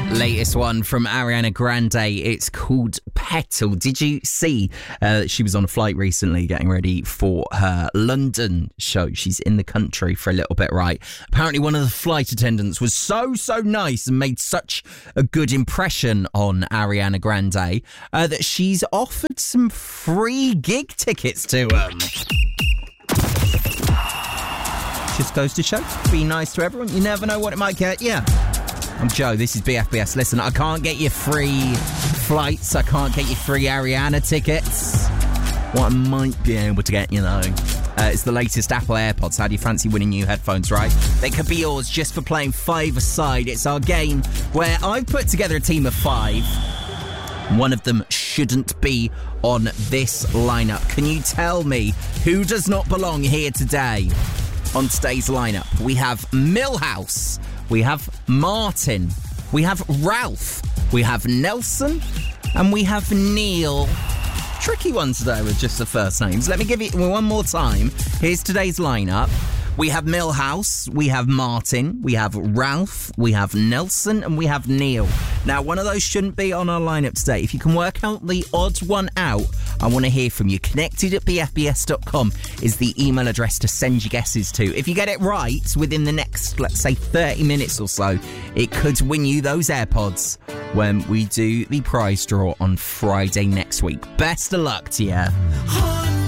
Latest one from Ariana Grande. It's called Petal. Did you see she was on a flight recently getting ready for her London show? She's in the country for a little bit, right? Apparently one of the flight attendants was so nice and made such a good impression on Ariana Grande that she's offered some free gig tickets to them. Just goes to show, be nice to everyone. You never know what it might get. Yeah. I'm Joe, this is BFBS. Listen, I can't get you free flights. I can't get you free Ariana tickets. What I might be able to get, it's the latest Apple AirPods. How do you fancy winning new headphones, right? They could be yours just for playing five-a-side. It's our game where I've put together a team of 5. One of them shouldn't be on this lineup. Can you tell me who does not belong here today? On today's lineup, we have Millhouse. We have Martin, we have Ralph, we have Nelson, and we have Neil. Tricky one today with just the first names. Let me give you one more time. Here's today's lineup. We have Millhouse, we have Martin, we have Ralph, we have Nelson, and we have Neil. Now, one of those shouldn't be on our lineup today. If you can work out the odd one out, I want to hear from you. connected@bfbs.com is the email address to send your guesses to. If you get it right within the next, let's say, 30 minutes or so, it could win you those AirPods when we do the prize draw on Friday next week. Best of luck to you.